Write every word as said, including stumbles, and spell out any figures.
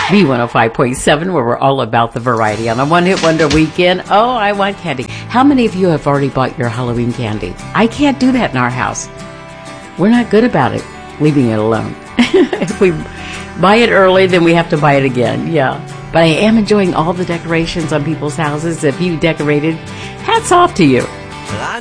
B one oh five point seven, where we're all about the variety. On a one-hit wonder weekend, oh, I want candy. How many of you have already bought your Halloween candy? I can't do that in our house. We're not good about it, leaving it alone. If we buy it early, then we have to buy it again, yeah. But I am enjoying all the decorations on people's houses. If you decorated, hats off to you.